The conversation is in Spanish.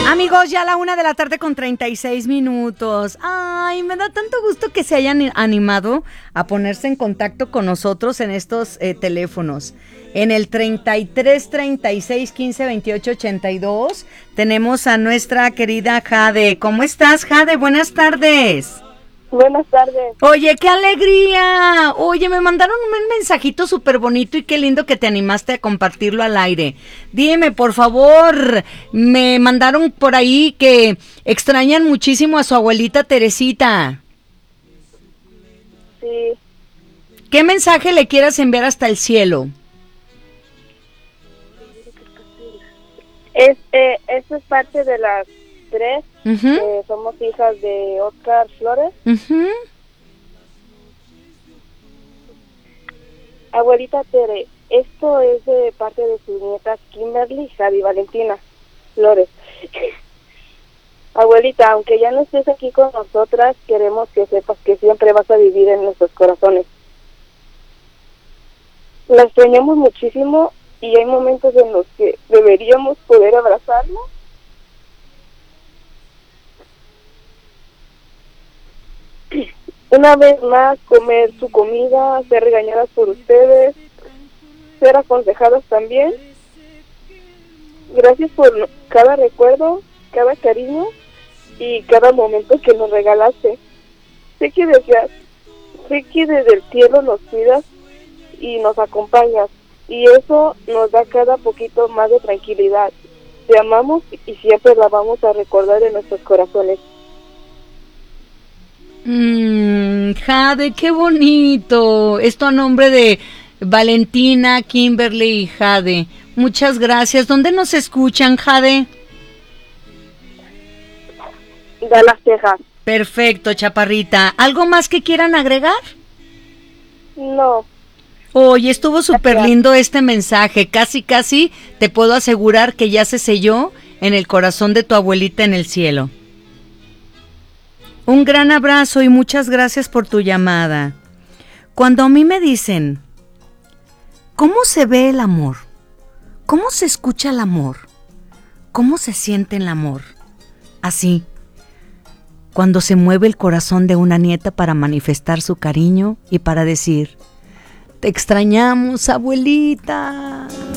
Amigos, ya a la 1:36 p.m. Ay, me da tanto gusto que se hayan animado a ponerse en contacto con nosotros en estos teléfonos. En el 33 36 15 28 82 tenemos a nuestra querida Jade. ¿Cómo estás, Jade? Buenas tardes. Buenas tardes. Oye, qué alegría. Oye, me mandaron un mensajito súper bonito y qué lindo que te animaste a compartirlo al aire. Dime, por favor, me mandaron por ahí que extrañan muchísimo a su abuelita Teresita. Sí. ¿Qué mensaje le quieras enviar hasta el cielo? Esto es parte de las 3. Somos hijas de Oscar Flores. Abuelita Tere, esto es de parte de sus nietas Kimberly, Javi, Valentina Flores. Abuelita, aunque ya no estés aquí con nosotras, queremos que sepas que siempre vas a vivir en nuestros corazones. La extrañamos muchísimo y hay momentos en los que deberíamos poder abrazarnos. Una vez más, comer su comida, ser regañadas por ustedes, ser aconsejadas también. Gracias por cada recuerdo, cada cariño y cada momento que nos regalaste. Sé que desde el cielo nos cuidas y nos acompañas, y eso nos da cada poquito más de tranquilidad. Te amamos y siempre la vamos a recordar en nuestros corazones. Jade, qué bonito. Esto a nombre de Valentina, Kimberly y Jade. Muchas gracias. ¿Dónde nos escuchan, Jade? Dallas, Texas. Perfecto, chaparrita. ¿Algo más que quieran agregar? No. Oye, estuvo súper lindo este mensaje. Casi te puedo asegurar que ya se selló en el corazón de tu abuelita en el cielo. Un gran abrazo y muchas gracias por tu llamada. Cuando a mí me dicen, ¿cómo se ve el amor? ¿Cómo se escucha el amor? ¿Cómo se siente el amor? Así, cuando se mueve el corazón de una nieta para manifestar su cariño y para decir, te extrañamos, abuelita.